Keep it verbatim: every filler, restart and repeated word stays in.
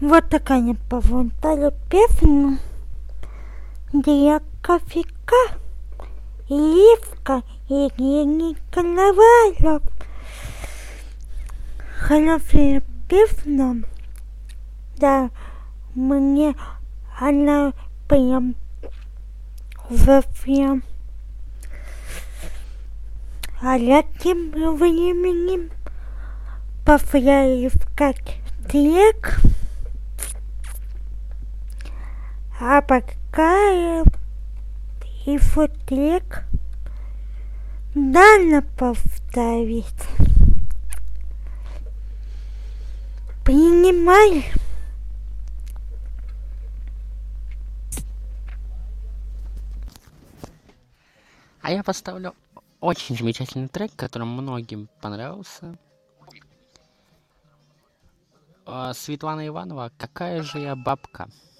Вот такая павунтая песня для кофейка, Ивка и Евгений Коновалов. Хорошая песня, да, мне она прям совсем. А я тем временем пошла искать трек, а пока его трек надо поставить. Принимай. А я поставлю очень замечательный трек, который многим понравился. А, Светлана Иванова «Какая же я бабка».